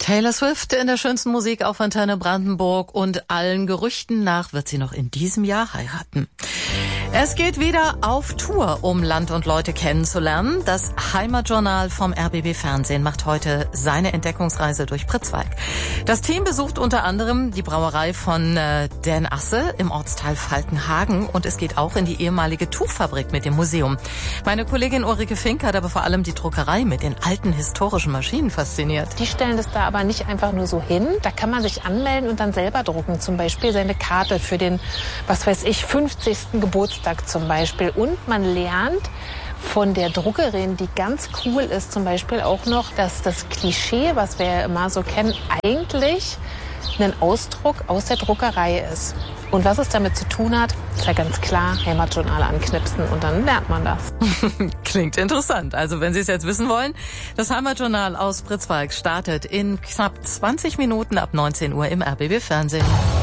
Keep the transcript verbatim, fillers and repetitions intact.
Taylor Swift in der schönsten Musik auf Antenne Brandenburg und allen Gerüchten nach wird sie noch in diesem Jahr heiraten. Es geht wieder auf Tour, um Land und Leute kennenzulernen. Das Heimatjournal vom R B B Fernsehen macht heute seine Entdeckungsreise durch Pritzwalk. Das Team besucht unter anderem die Brauerei von äh, Dan Asse im Ortsteil Falkenhagen und es geht auch in die ehemalige Tuchfabrik mit dem Museum. Meine Kollegin Ulrike Fink hat aber vor allem die Druckerei mit den alten historischen Maschinen fasziniert. Die stellen das da aber nicht einfach nur so hin. Da kann man sich anmelden und dann selber drucken. Zum Beispiel seine Karte für den, was weiß ich, fünfzigsten Geburtstag zum Beispiel. Und man lernt von der Druckerin, die ganz cool ist, zum Beispiel auch noch, dass das Klischee, was wir ja immer so kennen, eigentlich ein Ausdruck aus der Druckerei ist. Und was es damit zu tun hat, ist ja ganz klar, Heimatjournal anknipsen und dann lernt man das. Klingt interessant. Also wenn Sie es jetzt wissen wollen, das Heimatjournal aus Pritzwalk startet in knapp zwanzig Minuten ab neunzehn Uhr im R B B Fernsehen.